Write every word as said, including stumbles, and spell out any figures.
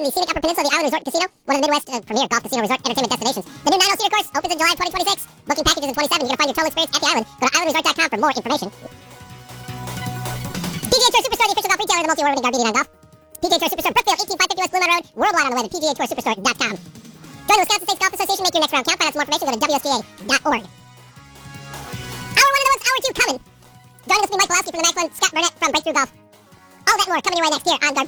in the scenic Upper Peninsula of the Island Resort Casino, one of the Midwest's uh, premier golf casino resort entertainment destinations. The new nine-hole Cedar course opens in July twenty twenty-six. Booking packages in twenty-seven. You're going to find your total experience at the island. Go to island resort dot com for more information. P G A Tour Superstore, the official golf retailer of the multi-award-winning Garbinian Golf. P G A Tour Superstore, Brookfield, eighteen five fifty West Blue Mountain Road, worldwide on the web at P G A Tour Superstore dot com. Join the Wisconsin States Golf Association. Make your next round count. Find out some more information. Go to W S G A dot org. Hour one of the ones, hour two coming. Joining us will be Mike Pawlowski from the Macklin, Scott Burnett from Breakthrough Golf. All that and more coming your way next year on Garbinian.